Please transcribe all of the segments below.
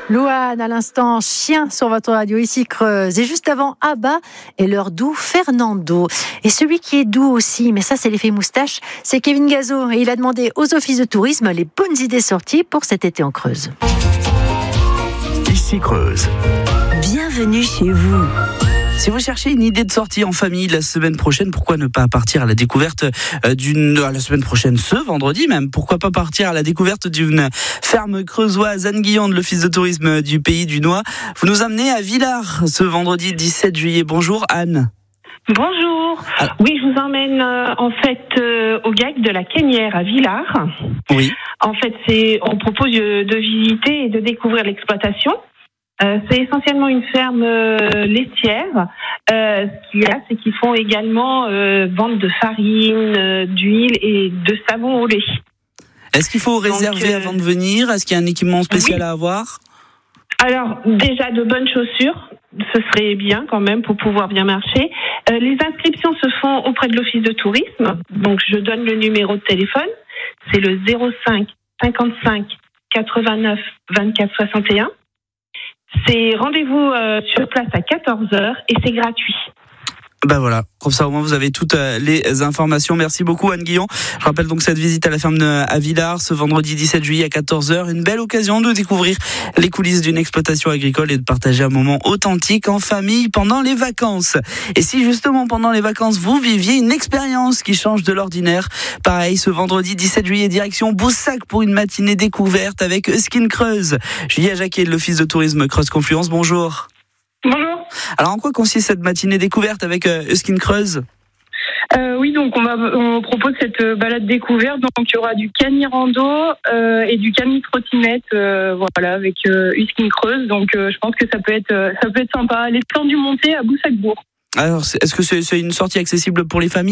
Louane, à l'instant, Chien sur votre radio, ici Creuse. Et juste avant, Abba et leur doux Fernando. Et celui qui est doux aussi, mais ça c'est l'effet moustache, c'est Kevin Gazo. Et il a demandé aux offices de tourisme les bonnes idées sorties pour cet été en Creuse. Ici Creuse. Bienvenue chez vous. Si vous cherchez une idée de sortie en famille la semaine prochaine, pourquoi ne pas partir à la découverte la semaine prochaine, ce vendredi même, pourquoi pas partir à la découverte d'une ferme creusoise, Anne Guillon de l'Office de tourisme du Pays du Noix. Vous nous amenez à Villars ce vendredi 17 juillet. Bonjour Anne. Bonjour. Oui, je vous emmène au GAEC de la Cainière à Villars. Oui. En fait, on propose de visiter et de découvrir l'exploitation. C'est essentiellement une ferme laitière. Ce qu'il y a, c'est qu'ils font également vente de farine, d'huile et de savon au lait. Est-ce qu'il faut réserver avant de venir ? Est-ce qu'il y a un équipement spécial à avoir ? Alors, déjà, de bonnes chaussures, ce serait bien quand même pour pouvoir bien marcher. Les inscriptions se font auprès de l'Office de tourisme. Donc, je donne le numéro de téléphone. C'est le 05 55 89 24 61. C'est rendez-vous sur place à 14h et c'est gratuit. Ben voilà, comme ça au moins vous avez toutes les informations. Merci beaucoup Anne Guillon. Je rappelle donc cette visite à la ferme à Villars ce vendredi 17 juillet à 14h. Une belle occasion de découvrir les coulisses d'une exploitation agricole et de partager un moment authentique en famille pendant les vacances. Et si justement pendant les vacances vous viviez une expérience qui change de l'ordinaire, pareil ce vendredi 17 juillet direction Boussac pour une matinée découverte avec Euskin Creuse. Julia Jacquet de l'Office de tourisme Creuse Confluence, bonjour. Bonjour. Alors en quoi consiste cette matinée découverte avec Euskin Creuse ? Oui, donc on propose cette balade découverte. Donc il y aura du cani-rando et du cani-trottinette, avec Euskin Creuse. Donc je pense que ça peut être sympa. Les plans du Monté à Boussac-Bourg. Alors est-ce que c'est une sortie accessible pour les familles ?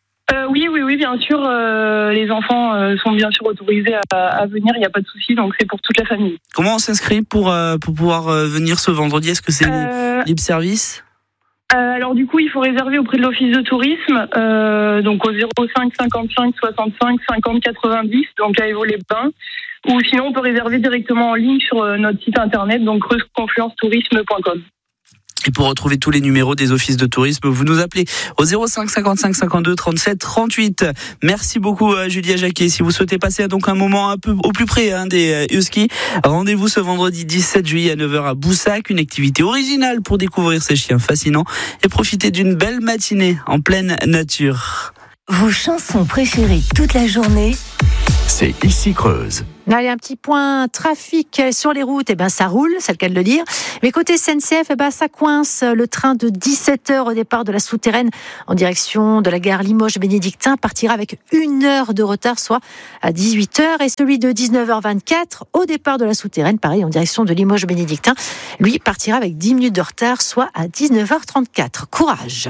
Oui, bien sûr. Les enfants sont bien sûr autorisés à venir, il n'y a pas de souci, donc c'est pour toute la famille. Comment on s'inscrit pour pouvoir venir ce vendredi ? Est-ce que c'est libre service ? Alors du coup, il faut réserver auprès de l'Office de tourisme, donc au 05 55 65 50 90, donc à Évaux-les-Bains, ou sinon on peut réserver directement en ligne sur notre site internet, donc creuseconfluencetourisme.com. Et pour retrouver tous les numéros des offices de tourisme, vous nous appelez au 05 55 52 37 38. Merci beaucoup Julia Jacquet. Si vous souhaitez passer donc un moment un peu au plus près des huskies, rendez-vous ce vendredi 17 juillet à 9h à Boussac. Une activité originale pour découvrir ces chiens fascinants et profiter d'une belle matinée en pleine nature. Vos chansons préférées toute la journée, C'est Ici Creuse. Allez, un petit point trafic sur les routes, ça roule, c'est le cas de le dire. Mais côté SNCF, ça coince. Le train de 17h au départ de la souterraine en direction de la gare Limoges-Bénédictin partira avec 1 heure de retard, soit à 18h. Et celui de 19h24 au départ de la souterraine, pareil, en direction de Limoges-Bénédictin, lui partira avec 10 minutes de retard, soit à 19h34. Courage!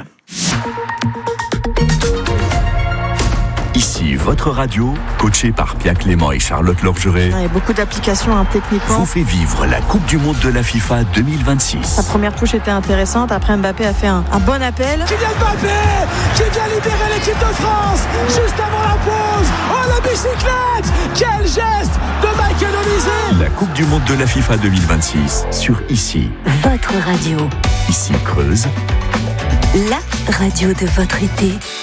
Ici votre radio, coachée par Pia Clément et Charlotte Lorgeret, beaucoup d'applications techniquement. vous fait vivre la Coupe du Monde de la FIFA 2026. Sa première touche était intéressante. Après, Mbappé a fait un bon appel. Kylian Mbappé qui vient libérer l'équipe de France juste avant la pause. Oh, la bicyclette! Quel geste de Michael Olise! La Coupe du Monde de la FIFA 2026 sur Ici. votre radio, Ici Creuse. la radio de votre été.